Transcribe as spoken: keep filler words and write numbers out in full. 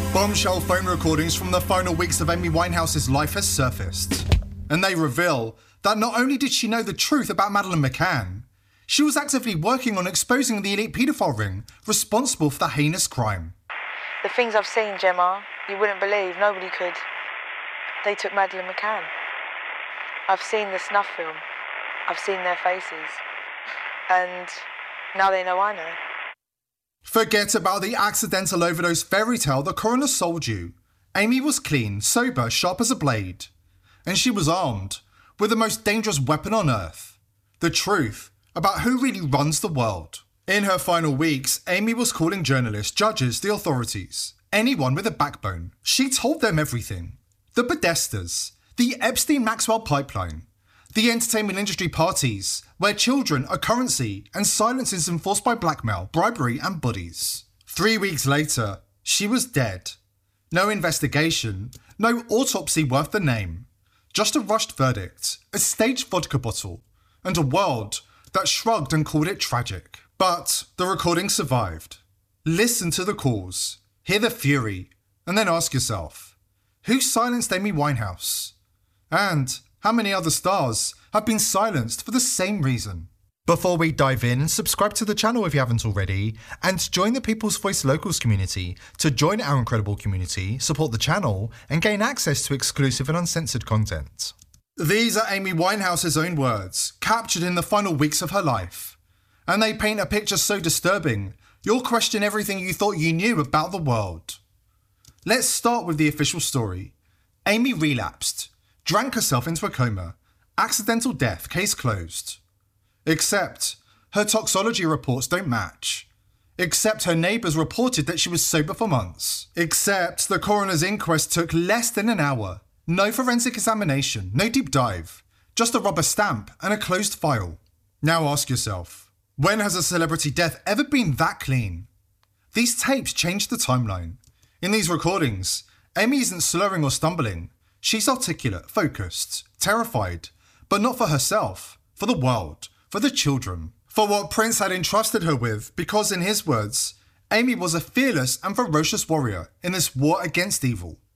Bombshell phone recordings from the final weeks of Amy Winehouse's life has surfaced. And they reveal that not only did she know the truth about Madeleine McCann, she was actively working on exposing the elite paedophile ring responsible for the heinous crime. The things I've seen, Gemma, you wouldn't believe. Nobody could. They took Madeleine McCann. I've seen the snuff film. I've seen their faces. And now they know I know. Forget about the accidental overdose fairy tale the coroner sold you. Amy was clean, sober, sharp as a blade. And she was armed with the most dangerous weapon on earth. The truth about who really runs the world. In her final weeks, Amy was calling journalists, judges, the authorities, anyone with a backbone. She told them everything. The Podestas, the Epstein-Maxwell pipeline, the entertainment industry parties, where children are currency and silence is enforced by blackmail, bribery and buddies. Three weeks later, she was dead. No investigation, no autopsy worth the name. Just a rushed verdict, a staged vodka bottle, and a world that shrugged and called it tragic. But the recording survived. Listen to the calls, hear the fury, and then ask yourself, who silenced Amy Winehouse? And how many other stars have been silenced for the same reason? Before we dive in, subscribe to the channel if you haven't already, and join the People's Voice Locals community to join our incredible community, support the channel, and gain access to exclusive and uncensored content. These are Amy Winehouse's own words, captured in the final weeks of her life. And they paint a picture so disturbing, you'll question everything you thought you knew about the world. Let's start with the official story. Amy relapsed, drank herself into a coma, accidental death, case closed. Except her toxology reports don't match. Except her neighbours reported that she was sober for months. Except the coroner's inquest took less than an hour. No forensic examination, no deep dive. Just a rubber stamp and a closed file. Now ask yourself, when has a celebrity death ever been that clean? These tapes changed the timeline. In these recordings, Amy isn't slurring or stumbling. She's articulate, focused, terrified, but not for herself, for the world, for the children, for what Prince had entrusted her with, because in his words, Amy was a fearless and ferocious warrior in this war against evil.